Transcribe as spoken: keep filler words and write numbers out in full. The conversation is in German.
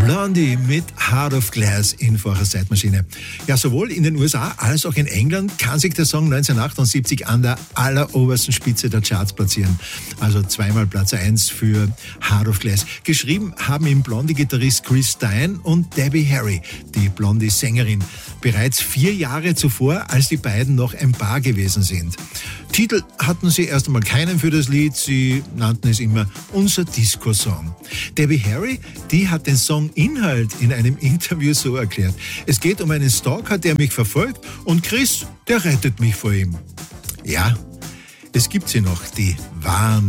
Blondie mit Heart of Glass in Vorher Zeitmaschine. Ja, sowohl in den U S A als auch in England kann sich der Song neunzehnhundertachtundsiebzig an der allerobersten Spitze der Charts platzieren. Also zweimal Platz eins für Heart of Glass. Geschrieben haben ihn Blondie-Gitarrist Chris Stein und Debbie Harry, die Blondie-Sängerin, bereits vier Jahre zuvor, als die beiden noch ein Paar gewesen sind. Titel hatten sie erst einmal keinen für das Lied, sie nannten es immer unser Disco-Song. Debbie Harry, die hat den Song-Inhalt in einem Interview so erklärt: Es geht um einen Stalker, der mich verfolgt, und Chris, der rettet mich vor ihm. Ja, es gibt sie noch, die wahren